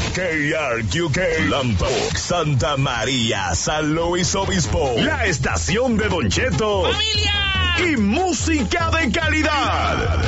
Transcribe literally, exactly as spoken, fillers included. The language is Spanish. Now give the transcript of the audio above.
K R Q K, Lambok, Santa María, San Luis Obispo. La estación de Don Cheto. ¡Familia! Y música de calidad.